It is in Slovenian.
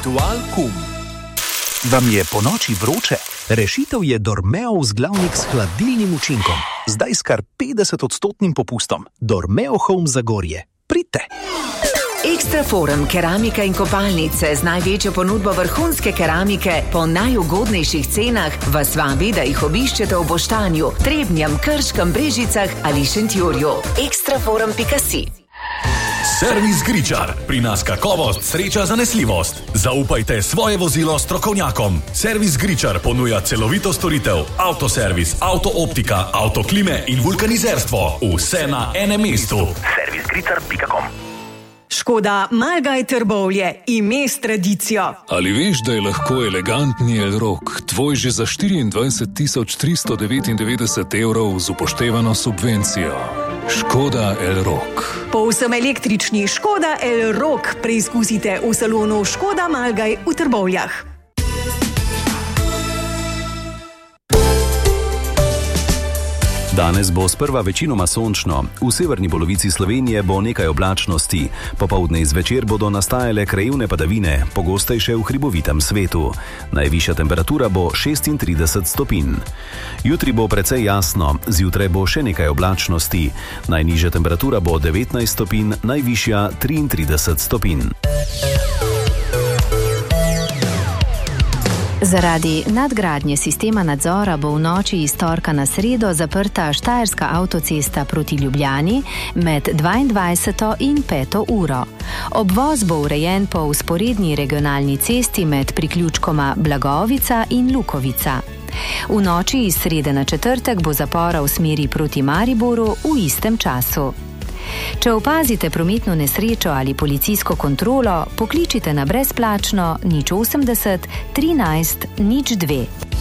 Ritual kum. Vam je po noči vroče? Rešitev je Dormeo vzglavnik s hladilnim učinkom. Zdaj s kar 50% popustom. Dormeo Home Zagorje. Pridite! Ekstraforum keramika in kopalnice z največjo ponudbo vrhunske keramike po najugodnejših cenah vas vabi, da jih obiščete v Boštanju, Trebnjem, Krškem, Brežicah ali Šentjurju. Ekstraforum.si. Servis Gričar. Pri nas kakovost, sreča, zanesljivost. Zaupajte svoje vozilo strokovnjakom. Servis Gričar ponuja celovito storitev, avtoservis, avtooptika, avtoklime in vulkanizerstvo. Vse na enem mestu. Servisgričar.com. Škoda Malgaj Trbovlje, ime s tradicijo. Ali veš, da je lahko elegantni Elrock tvoj že za 24.399 evrov z upoštevano subvencijo? Škoda Elrock. Povsem električni Škoda Elrock preizkusite v salonu Škoda Malgaj v Trbovljah. Danes bo sprva večinoma sončno, v severni polovici Slovenije bo nekaj oblačnosti, popoldne in zvečer bodo nastajale krajevne padavine, pogostejše v hribovitem svetu. Najvišja temperatura bo 36 stopinj. Jutri bo precej jasno, zjutraj bo še nekaj oblačnosti. Najnižja temperatura bo 19 stopinj, najvišja 33 stopinj. Zaradi nadgradnje sistema nadzora bo v noči iz torka na sredo zaprta Štajerska avtocesta proti Ljubljani med 22. in 5. uro. Obvoz bo urejen po vzporedni regionalni cesti med priključkoma Blagovica in Lukovica. V noči iz srede na četrtek bo zapora v smeri proti Mariboru v istem času. Če opazite prometno nesrečo ali policijsko kontrolo, pokličite na brezplačno 080 13 02.